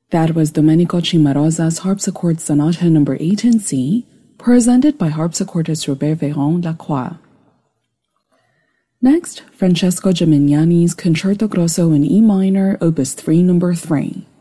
That was Domenico Cimarosa's Harpsichord Sonata No. 8 in C, presented by harpsichordist Robert Véron Lacroix. Next, Francesco Gimignani's Concerto Grosso in E minor, Opus 3 No. 3.